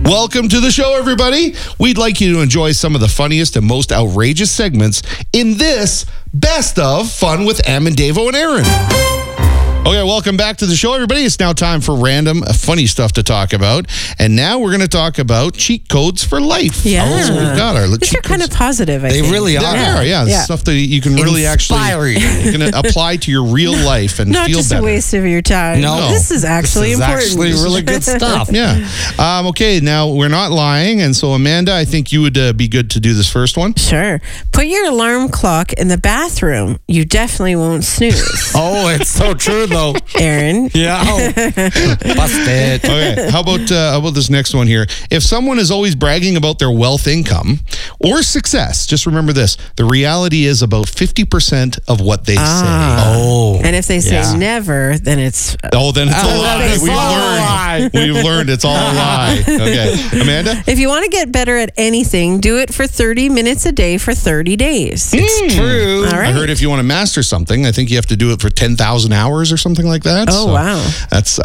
Welcome to the show, everybody. We'd like you to enjoy some of the funniest and most outrageous segments in this Best of Fun with Em and Davo and Aaron. Okay, welcome back to the show, everybody. It's now time for random, funny stuff to talk about. And now we're going to talk about cheat codes for life. Yeah. So we've got our These are kind of positive, I They think. really are. They are. Stuff that you can really Inspire you can apply to your real life and Not feel just better. a waste of your time. No. This is actually important. Actually really good stuff. Yeah. Okay, now we're not lying. And so, Amanda, I think you would be good to do this first one. Sure. Put your alarm clock in the bathroom. You definitely won't snooze. Oh, it's so true, though. Aaron. Yeah. Busted. Okay, how about this next one here? If someone is always bragging about their wealth, income, or success, just remember this: the reality is about 50% of what they say. Oh. And if they say Yeah. never, then it's... Then it's a lie. it's all a lie. We've learned it's all a lie. Okay, Amanda. If you want to get better at anything, do it for 30 minutes a day for 30 days. It's true. All right. I heard if you want to master something, I think you have to do it for 10,000 hours or something like that. Oh, wow. That's